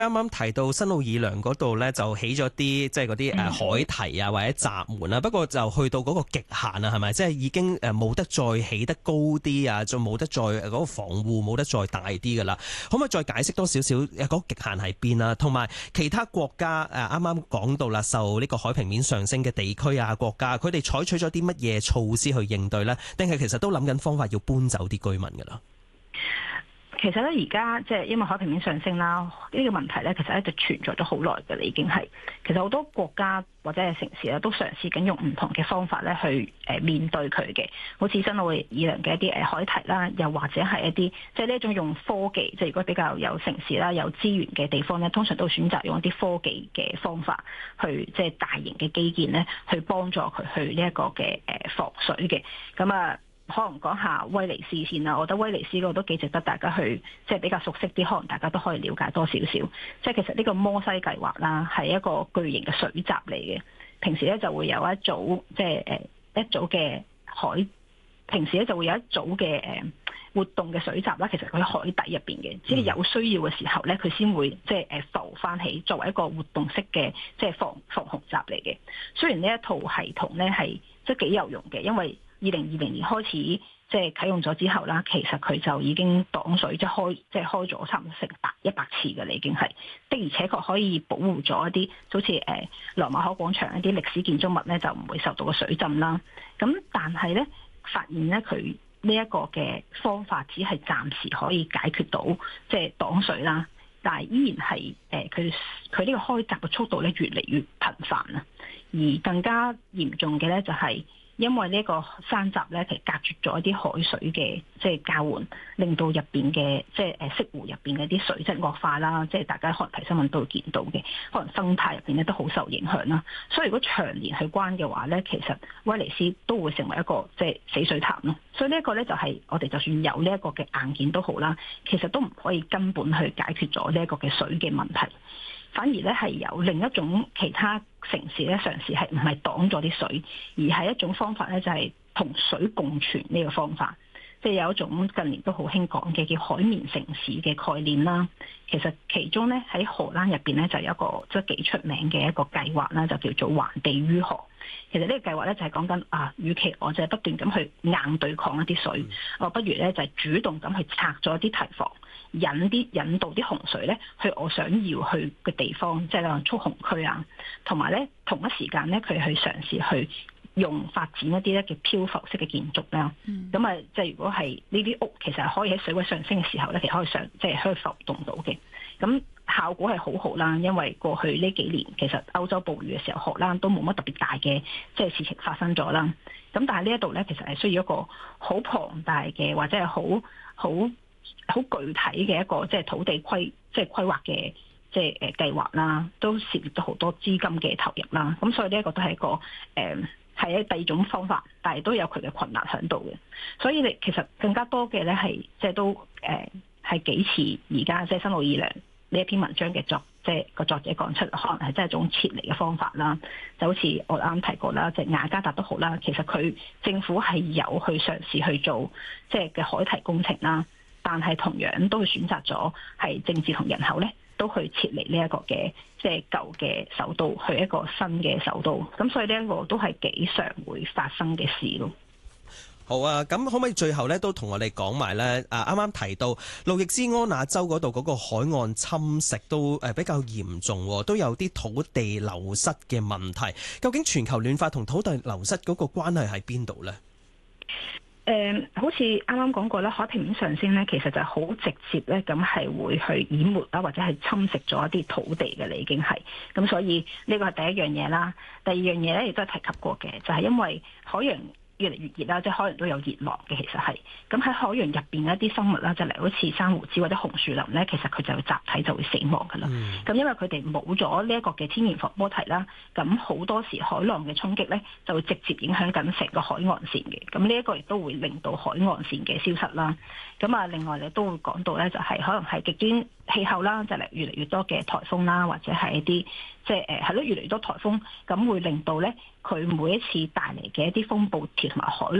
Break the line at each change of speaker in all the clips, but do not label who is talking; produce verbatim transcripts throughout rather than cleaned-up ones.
啱啱提到新奧爾良嗰度咧，就起咗啲即係嗰啲誒海堤啊，或者閘門啊。不過就去到嗰個極限啊，係咪？即係已經誒冇得再起得高啲啊，就冇得再嗰個防護冇得再大啲噶啦。可唔可以再解釋多少少誒嗰個極限喺邊啊？同埋其他國家誒啱啱講到啦，受呢個海平面上升嘅地區啊國家，佢哋採取咗啲乜嘢措施去應對呢？定係其實都諗緊方法要搬走啲居民噶啦？
其實咧，而家即係因為海平面上升啦，呢、這個問題咧，其實一直存在咗好耐嘅啦，已經係。其實好多國家或者係城市咧，都嘗試緊用唔同嘅方法咧去誒面對佢嘅，好似新奧爾良嘅一啲誒海堤啦，又或者係一啲即係呢一種用科技，即係如果比較有城市啦、有資源嘅地方咧，通常都選擇用一啲科技嘅方法去即係大型嘅基建咧，去幫助佢去呢一個嘅誒防水嘅。咁啊〜可能講下威尼斯先啦，我覺得威尼斯嗰個都幾值得大家去，即係比較熟悉啲，可能大家都可以了解多少少。即係其實呢個摩西計劃啦，係一個巨型嘅水閘嚟嘅。平時咧就會有一組，即係誒一組嘅海，平時咧就會有一組嘅誒活動嘅水閘啦。其實佢喺海底入邊嘅，只係有需要嘅時候咧，佢先會即係誒浮翻起，作為一個活動式嘅即係防防洪閘嚟嘅。雖然呢一套系統咧係即係幾有用嘅，因為二零二零年開始即係啟用咗之後啦，其實佢就已經擋水即係開即係開咗差唔多成百一百次嘅啦，已經係的，而且確可以保護咗一啲好似誒羅馬口廣場一啲歷史建築物咧，就唔會受到個水浸啦。咁但係咧發現咧佢呢一個嘅方法只係暫時可以解決到即係擋水啦，但係依然係誒佢佢呢個開閘嘅速度咧越嚟越頻繁啊，而更加嚴重嘅咧就係、是。因為呢個山閘咧，其實隔絕咗一啲海水嘅即係交換，令到入邊嘅即係誒潟湖入邊嘅啲水質惡化啦。即係大家可能睇新聞都會見到嘅，可能生態入邊咧都好受影響啦。所以如果長年去關嘅話咧，其實威尼斯都會成為一個即係死水潭咯。所以呢一個咧就係我哋就算有呢一個嘅硬件都好啦，其實都唔可以根本去解決咗呢一個嘅水嘅問題。反而咧係有另一種其他城市咧嘗試係唔係擋咗啲水，而係一種方法咧就係同水共存呢個方法。即係有一種近年都好興講嘅叫海綿城市嘅概念啦。其實其中咧喺荷蘭入邊咧就有一個即係幾出名嘅一個計劃啦，就叫做環地淤河。其實呢個計劃咧就係講緊啊，與其我就係不斷咁去硬對抗一啲水，我不如咧就係主動咁去拆咗一啲堤防。引啲引導啲洪水咧去我想要去嘅地方，即係例如蓄洪區啊，同埋咧同一時間咧佢去嘗試去用發展一啲咧叫漂浮式嘅建築啦。咁啊、嗯，即係如果係呢啲屋其實係可以喺水位上升嘅時候咧，其實可以上即係可以浮動到嘅。咁效果係好好啦，因為過去呢幾年其實歐洲暴雨嘅時候，荷蘭都冇乜特別大嘅即係事情發生咗啦。咁但係呢一度咧，其實係需要一個好龐大嘅或者係好好。好具體嘅一個即係土地規即係規劃嘅即係誒計劃啦，都涉獵咗好多資金嘅投入啦。咁所以呢一個都係一個誒係一第二種方法，但係都有佢嘅困難喺度嘅。所以你其實更加多嘅咧係即係都誒係幾似而家即係新奧爾良呢一篇文章嘅作即係個作者講出，可能係真係一種撤離嘅方法啦。就好似我啱提過啦，即係雅加達都好啦，其實佢政府係有去嘗試去做即係嘅海堤工程啦。但係同樣都會選擇咗係政治同人口咧，都去撤離呢一個嘅即係舊嘅首都，去一個新嘅首都。咁所以呢一個都係幾常會發生嘅事咯。
好啊，咁可唔可以最後咧都同我哋講埋咧？啊，啱啱提到路易斯安那州嗰度嗰個海岸侵蝕都誒比較嚴重，都有啲土地流失嘅問題。究竟全球暖化同土地流失嗰個關係喺邊度咧？
誒、嗯，好似啱啱講過啦，海平面上升咧，其實就好直接咧，咁係會去淹沒啦，或者係侵蝕咗一啲土地嘅啦，已經係。咁所以呢個係第一樣嘢啦。第二樣嘢咧，亦都係提及過嘅，就係、是、因為海洋越嚟越熱啦，即係海洋都有熱浪嘅，其實係。咁喺海洋入邊嘅一啲生物啦，就嚟好似珊瑚礁或者紅樹林咧，其實佢就會集體就會死亡噶啦。咁、嗯、因為佢哋冇咗呢一個嘅天然防波堤啦，咁好多時海浪嘅衝擊咧，就會直接影響緊成個海岸線嘅。咁呢一個亦都會令到海岸線嘅消失啦。咁啊，另外你都會講到咧，就係可能係極端氣候啦，就嚟越嚟越多嘅颱風啦，或者係一啲即係誒係咯，越嚟越多颱風，咁會令到咧佢每一次帶嚟嘅一啲風暴潮同埋海浪啊，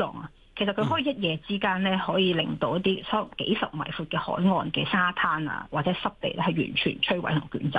其實佢可以一夜之間咧，可以令到一啲收幾十米闊嘅海岸嘅沙灘啊，或者濕地咧，係完全摧毀同捲走